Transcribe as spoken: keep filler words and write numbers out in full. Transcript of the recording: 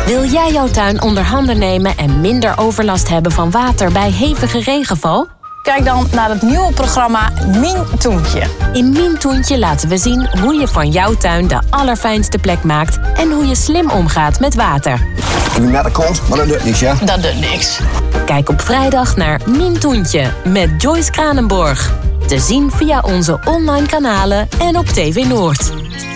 Wil jij jouw tuin onder handen nemen en minder overlast hebben van water bij hevige regenval? Kijk dan naar het nieuwe programma Mien Toentje. In Mien Toentje laten we zien hoe je van jouw tuin de allerfijnste plek maakt en hoe je slim omgaat met water. Ik ben naar de kont, maar dat doet niks, ja? Dat doet niks. Kijk op vrijdag naar Mien Toentje met Joyce Kranenborg. Te zien via onze online kanalen en op T V Noord.